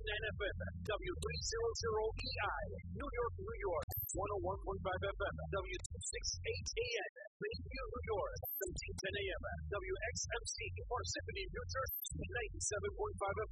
FM, W300EI, New York, New York, 101.5 FM, W268AN, Bayview, New York, 1310 AM, WXMC, Parsippany, New Jersey, 97.5 FM.